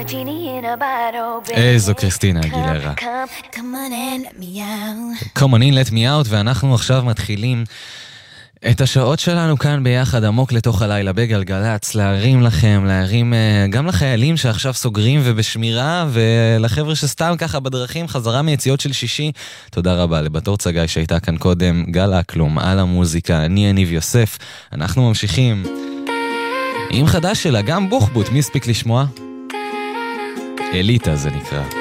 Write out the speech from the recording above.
איזו קריסטינה אגילרה. Come on in, let me out, ואנחנו עכשיו מתחילים את השעות שלנו כאן ביחד עמוק לתוך הלילה בגלגלץ, להרים לכם, להרים גם לחיילים שעכשיו סוגרים ובשמירה, ולחבר'ה שסתם ככה בדרכים חזרה מיציאות של שישי. תודה רבה לבתור צגאי שהייתה כאן קודם, גל אקלום על המוזיקה, אני יניב יוסף. אנחנו ממשיכים עם חדש שלה, גם בוחבוט, מי הספיק לשמוע? אליטה זה נקרא.